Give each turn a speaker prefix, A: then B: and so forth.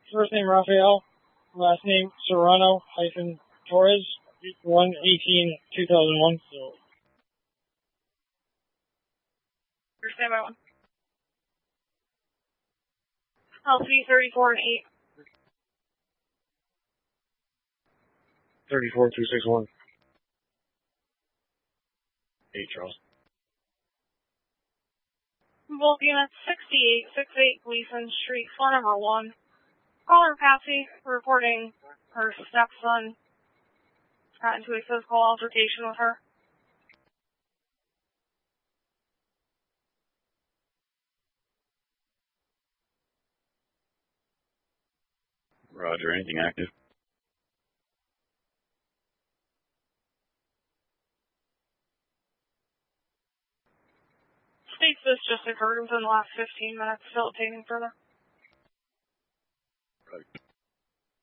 A: First name Rafael, last name Serrano-Torres, 1/18/2001.
B: First name I1. LC 34 and 8.
A: 34261. 8 Charles.
B: Both units 6868 Gleason Street, floor number 1. Caller Patsy reporting her stepson got into a physical altercation with her.
C: Roger, anything active?
B: States this just occurred within the last 15 minutes, still obtaining further.